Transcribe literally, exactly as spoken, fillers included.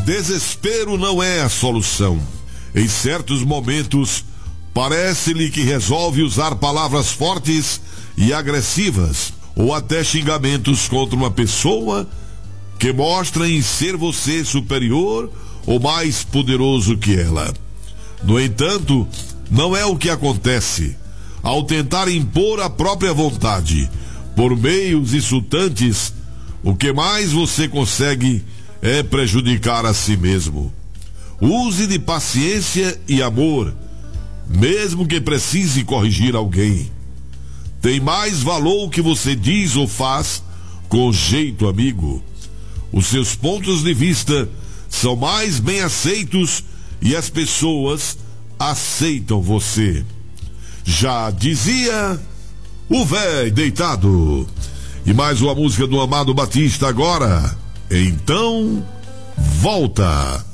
Desespero não é a solução. Em certos momentos, parece-lhe que resolve usar palavras fortes e agressivas, ou até xingamentos contra uma pessoa que mostra em ser você superior ou mais poderoso que ela. No entanto, não é o que acontece. Ao tentar impor a própria vontade por meios insultantes, o que mais você consegue é prejudicar a si mesmo. Use de paciência e amor, mesmo que precise corrigir alguém. Tem mais valor o que você diz ou faz com jeito, amigo. Os seus pontos de vista são mais bem aceitos e as pessoas aceitam você. Já dizia o véi deitado. E mais uma música do Amado Batista agora. Então, volta.